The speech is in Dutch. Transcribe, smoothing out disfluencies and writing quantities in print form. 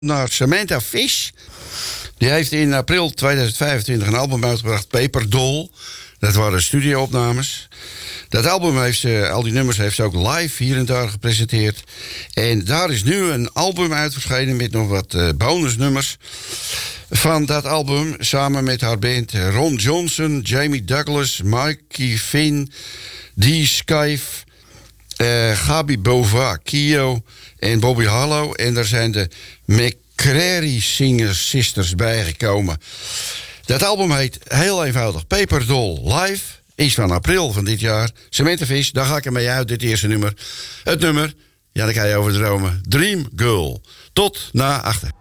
Naar Samantha Fish. Die heeft in april 2025 een album uitgebracht, Paperdoll. Dat waren studioopnames. Dat album heeft ze, al die nummers heeft ze ook live hier en daar gepresenteerd. En daar is nu een album uit verschenen met nog wat bonusnummers van dat album. Samen met haar band Ron Johnson, Jamie Douglas, Mikey Finn, Dee Skyfe, Gabi Bova, Kio en Bobby Harlow. En daar zijn de McCrary Sisters bijgekomen. Dat album heet heel eenvoudig Paperdoll Live. Is van april van dit jaar. Samantha Fish, daar ga ik ermee uit, dit eerste nummer. Het nummer, ja, daar kan je over dromen. Dream Girl. Tot na 8.